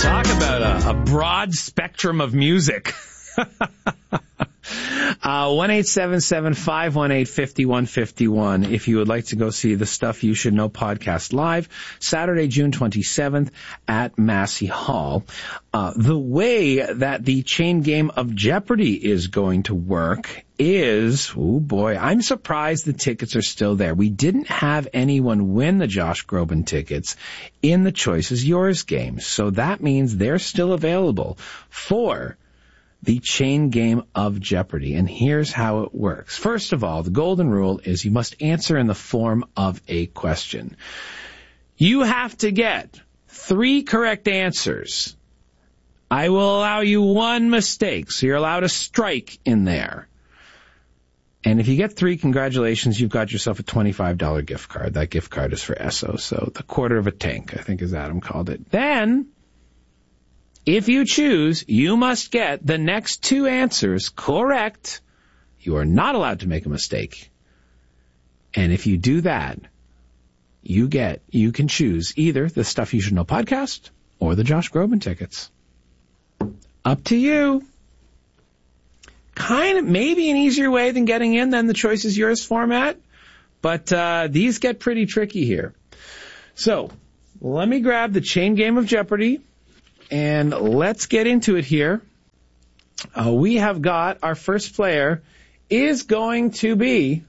Talk about a broad spectrum of music. 1-877-518-5151 if you would like to go see the Stuff You Should Know podcast live, Saturday, June 27th at Massey Hall. The way that the chain game of Jeopardy is going to work is, oh boy, I'm surprised the tickets are still there. We didn't have anyone win the Josh Groban tickets in the Choice is Yours game, so that means they're still available for the chain game of Jeopardy. And here's how it works. First of all, the golden rule is you must answer in the form of a question. You have to get 3 correct answers. I will allow you 1 mistake, so you're allowed a strike in there. And if you get 3, congratulations, you've got yourself a $25 gift card. That gift card is for Esso, so the quarter of a tank, I think as Adam called it. Then, if you choose, you must get the next 2 answers correct. You are not allowed to make a mistake. And if you do that, you can choose either the Stuff You Should Know podcast or the Josh Groban tickets. Up to you. Kind of maybe an easier way than getting in than the Choice is Yours format, but these get pretty tricky here. So, let me grab the chain game of Jeopardy. And let's get into it here. We have got our first player is going to be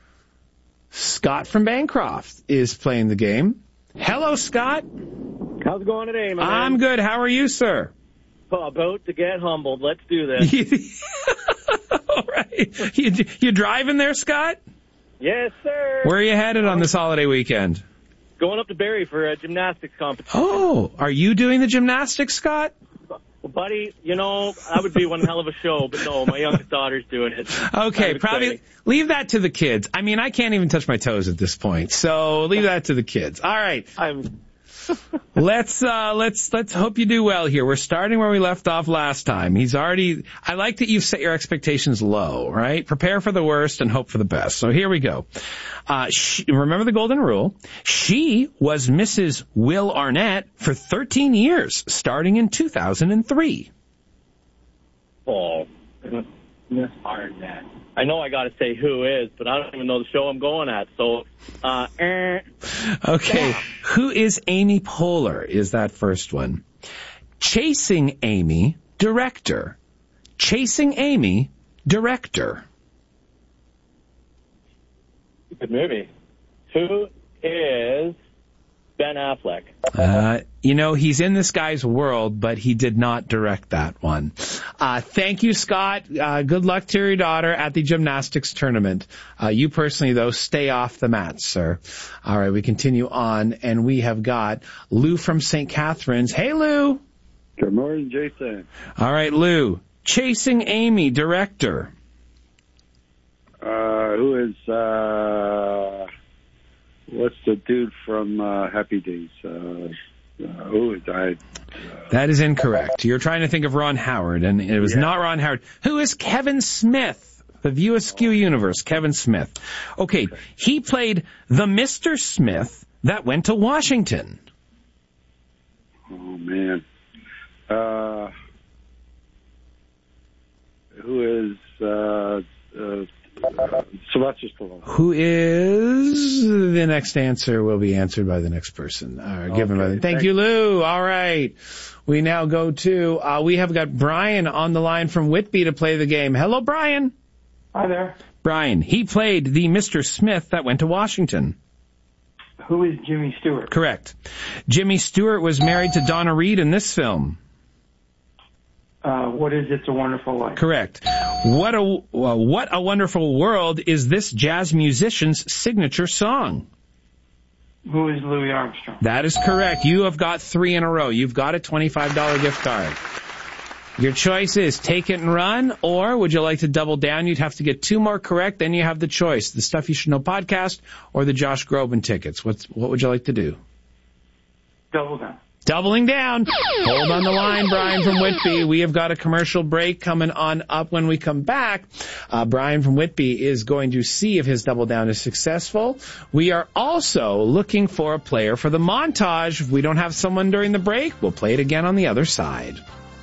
Scott from Bancroft is playing the game. Hello, Scott. How's it going today, man? I'm good. How are you, sir? About to get humbled. Let's do this. All right. You driving there, Scott? Yes, sir. Where are you headed on this holiday weekend? Going up to Barrie for a gymnastics competition. Oh, are you doing the gymnastics, Scott? Well, buddy, that would be one hell of a show, but no, my youngest daughter's doing it. Okay, probably leave that to the kids. I mean, I can't even touch my toes at this point, so leave that to the kids. All right. Let's hope you do well here. We're starting where we left off last time. I like that you've set your expectations low, right? Prepare for the worst and hope for the best. So here we go. Remember the golden rule. She was Mrs. Will Arnett for 13 years, starting in 2003. Oh, Miss Arnett. I know I got to say who is, but I don't even know the show I'm going at. So, Okay, who is Amy Poehler is that first one. Chasing Amy, director. Chasing Amy, director. Good movie. Who is Ben Affleck? He's in this guy's world, but he did not direct that one. Thank you, Scott. Good luck to your daughter at the gymnastics tournament. You personally, though, stay off the mats, sir. All right, we continue on, and we have got Lou from St. Catharines. Hey, Lou. Good morning, Jason. All right, Lou. Chasing Amy, director. Who is, what's the dude from Happy Days? Who died? That is incorrect. You're trying to think of Ron Howard, and it was not Ron Howard. Who is Kevin Smith? The View Askew universe, Kevin Smith. Okay, he played the Mr. Smith that went to Washington. Oh, man. Who is Sylvester Stallone? Who is the next answer will be answered by the next person. Given by Thank you, Lou. All right. We now go to, we have got Brian on the line from Whitby to play the game. Hello, Brian. Hi there. Brian, he played the Mr. Smith that went to Washington. Who is Jimmy Stewart? Correct. Jimmy Stewart was married to Donna Reed in this film. What is It's a Wonderful Life? Correct. What a Wonderful World is this jazz musician's signature song? Who is Louis Armstrong? That is correct. You have got 3 in a row. You've got a $25 gift card. Your choice is take it and run, or would you like to double down? You'd have to get 2 more correct. Then you have the choice, the Stuff You Should Know podcast or the Josh Groban tickets. What would you like to do? Double down. doubling down. Hold on the line, Brian from Whitby. We have got a commercial break coming on up. When we come back, Brian from Whitby is going to see if his double down is successful. We are also looking for a player for the montage. If we don't have someone during the break, we'll play it again on the other side.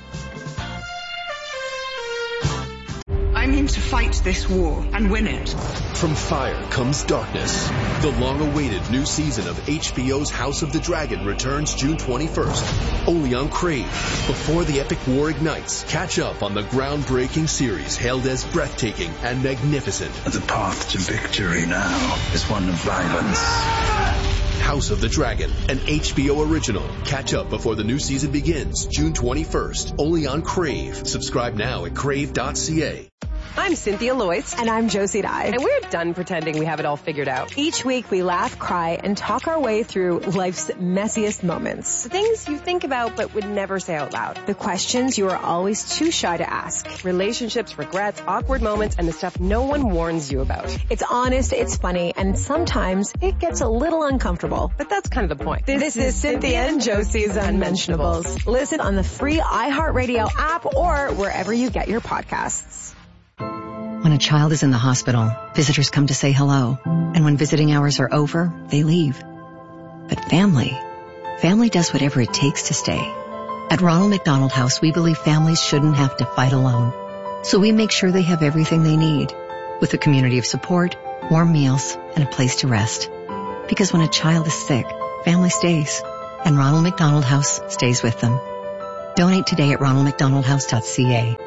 I'm in to fight this war and win it. From fire comes darkness. The long-awaited new season of HBO's House of the Dragon returns June 21st, only on Crave. Before the epic war ignites, catch up on the groundbreaking series hailed as breathtaking and magnificent. The path to victory now is one of violence. House of the Dragon, an HBO original. Catch up before the new season begins, June 21st, only on Crave. Subscribe now at crave.ca. I'm Cynthia Loyce. And I'm Josie Dye. And we're done pretending we have it all figured out. Each week we laugh, cry, and talk our way through life's messiest moments. The things you think about but would never say out loud. The questions you are always too shy to ask. Relationships, regrets, awkward moments, and the stuff no one warns you about. It's honest, it's funny, and sometimes it gets a little uncomfortable. But that's kind of the point. This is Cynthia and Josie's Unmentionables. Listen on the free iHeartRadio app or wherever you get your podcasts. When a child is in the hospital, visitors come to say hello. And when visiting hours are over, they leave. But family does whatever it takes to stay. At Ronald McDonald House, we believe families shouldn't have to fight alone. So we make sure they have everything they need, with a community of support, warm meals, and a place to rest. Because when a child is sick, family stays. And Ronald McDonald House stays with them. Donate today at ronaldmcdonaldhouse.ca.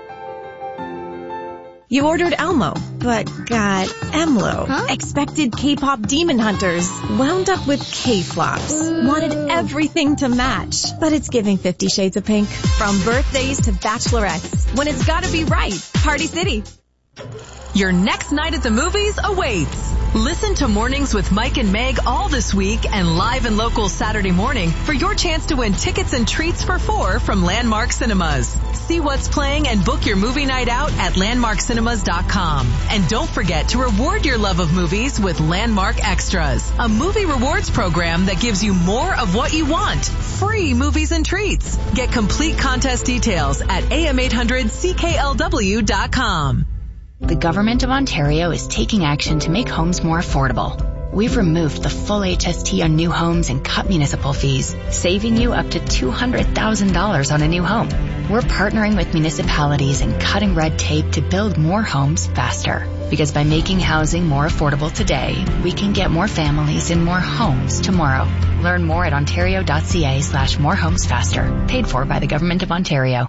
You ordered Elmo, but got Emlo. Huh? Expected K-pop demon hunters. Wound up with K-flops. Wanted everything to match. But it's giving 50 Shades of Pink. From birthdays to bachelorettes. When it's gotta be right. Party City. Your next night at the movies awaits. Listen to Mornings with Mike and Meg all this week and live and local Saturday morning for your chance to win tickets and treats for 4 from Landmark Cinemas. See what's playing and book your movie night out at landmarkcinemas.com. And don't forget to reward your love of movies with Landmark Extras, a movie rewards program that gives you more of what you want. Free movies and treats. Get complete contest details at am800cklw.com. The Government of Ontario is taking action to make homes more affordable. We've removed the full HST on new homes and cut municipal fees, saving you up to $200,000 on a new home. We're partnering with municipalities and cutting red tape to build more homes faster. Because by making housing more affordable today, we can get more families in more homes tomorrow. Learn more at ontario.ca/morehomesfaster. Paid for by the Government of Ontario.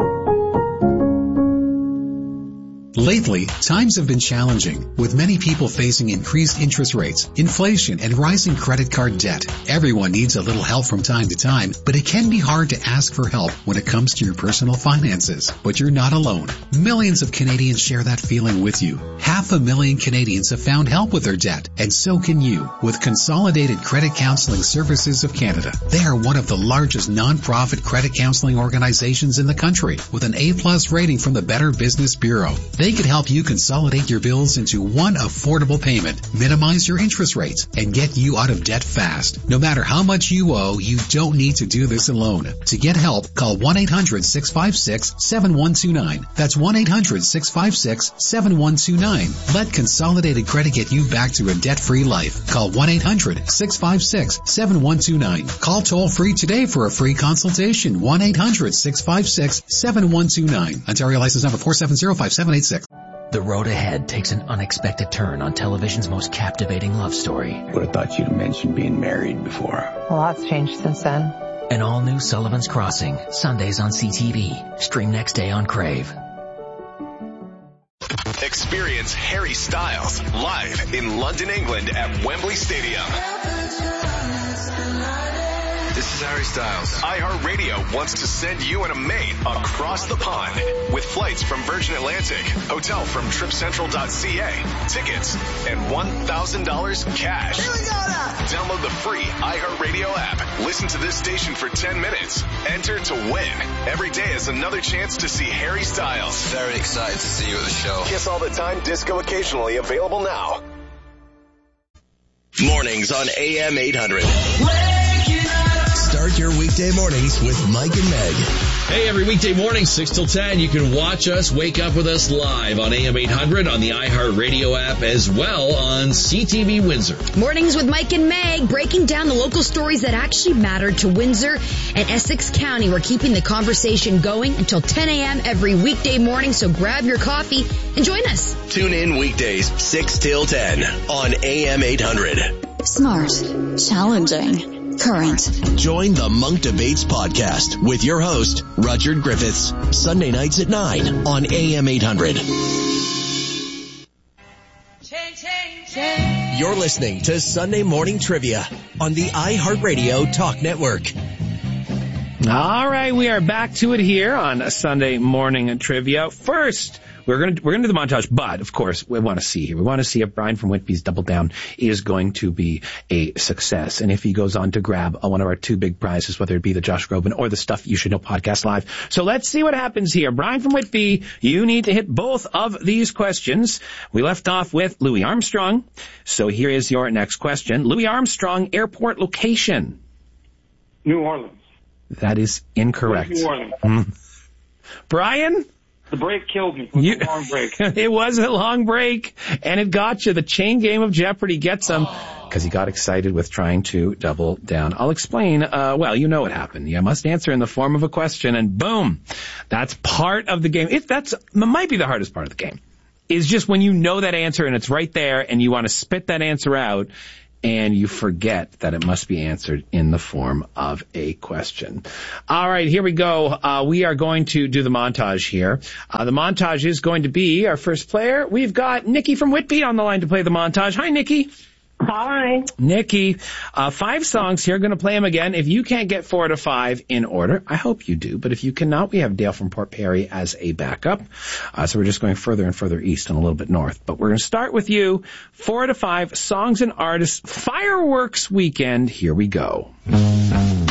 Lately, times have been challenging, with many people facing increased interest rates, inflation, and rising credit card debt. Everyone needs a little help from time to time, but it can be hard to ask for help when it comes to your personal finances. But you're not alone. Millions of Canadians share that feeling with you. 500,000 Canadians have found help with their debt, and so can you, with Consolidated Credit Counseling Services of Canada. They are one of the largest non-profit credit counseling organizations in the country, with an A+ rating from the Better Business Bureau. They can help you consolidate your bills into one affordable payment, minimize your interest rates, and get you out of debt fast. No matter how much you owe, you don't need to do this alone. To get help, call 1-800-656-7129. That's 1-800-656-7129. Let Consolidated Credit get you back to a debt-free life. Call 1-800-656-7129. Call toll-free today for a free consultation. 1-800-656-7129. Ontario license number 4705786. The road ahead takes an unexpected turn on television's most captivating love story. Would have thought you'd mentioned being married before. A lot's changed since then. An all-new Sullivan's Crossing, Sundays on CTV. Stream next day on Crave. Experience Harry Styles live in London, England at Wembley Stadium. This is Harry Styles. iHeartRadio wants to send you and a mate across the pond with flights from Virgin Atlantic, hotel from TripCentral.ca, tickets, and $1,000 cash. Here we go now. Download the free iHeartRadio app. Listen to this station for 10 minutes. Enter to win. Every day is another chance to see Harry Styles. Very excited to see you at the show. Kiss All the Time, disco occasionally, available now. Mornings on AM 800. Start Start your weekday mornings with Mike and Meg. Hey, every weekday morning, 6 till 10, you can watch us, wake up with us live on AM 800 on the iHeartRadio app, as well on CTV Windsor. Mornings with Mike and Meg, breaking down the local stories that actually matter to Windsor and Essex County. We're keeping the conversation going until 10 a.m. every weekday morning, so grab your coffee and join us. Tune in weekdays 6 till 10 on AM 800. Smart, challenging, current. Join the Monk Debates podcast with your host, Rudyard Griffiths, Sunday nights at 9 on AM 800. You're listening to Sunday Morning Trivia on the iHeartRadio Talk Network. All right, we are back to it here on Sunday Morning Trivia. First, we're going to do the montage, but of course we want to see here. We want to see if Brian from Whitby's Double Down is going to be a success, and if he goes on to grab one of our two big prizes, whether it be the Josh Groban or the Stuff You Should Know Podcast Live. So let's see what happens here. Brian from Whitby, you need to hit both of these questions. We left off with Louis Armstrong, so here is your next question. Louis Armstrong Airport location. New Orleans. That is incorrect. New Orleans. Brian? The break killed me. It was a long break. It was a long break, and it got you. The chain game of Jeopardy gets him because he got excited with trying to double down. I'll explain. Well, you know what happened. You must answer in the form of a question, and boom. That's part of the game. That might be the hardest part of the game, is just when you know that answer and it's right there and you want to spit that answer out, and you forget that it must be answered in the form of a question. All right, here we go. We are going to do the montage here. The montage is going to be our first player. We've got Nikki from Whitby on the line to play the montage. Hi, Nikki. Hi. Nikki, 5 songs here. Going to play them again. If you can't get 4 to 5 in order, I hope you do. But if you cannot, we have Dale from Port Perry as a backup. So we're just going further and further east and a little bit north. But we're going to start with you. 4 to 5 songs and artists. Fireworks weekend. Here we go.